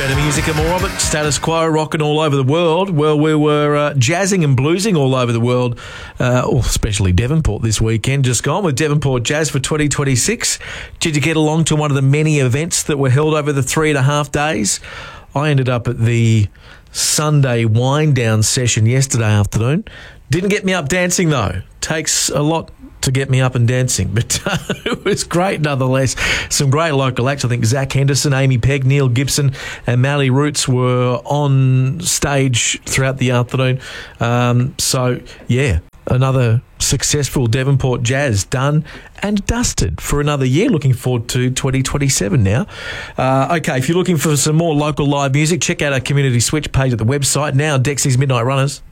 Better music and more of it. Status Quo rocking all over the world. Well, we were jazzing and bluesing all over the world, especially Devonport this weekend. Just gone with Devonport Jazz for 2026. Did you get along to one of the many events that were held over the 3.5 days? I ended up at the Sunday wind-down session yesterday afternoon. Didn't get me up dancing, though. Takes a lot to get me up and dancing, but it was great nonetheless. Some great local acts. I think Zach Henderson, Amy Pegg, Neil Gibson and Mally Roots were on stage throughout the afternoon. So, yeah, another successful Devonport Jazz done and dusted for another year. Looking forward to 2027 now. Okay, if you're looking for some more local live music, check out our Community Switch page at the website. Now, Dexy's Midnight Runners.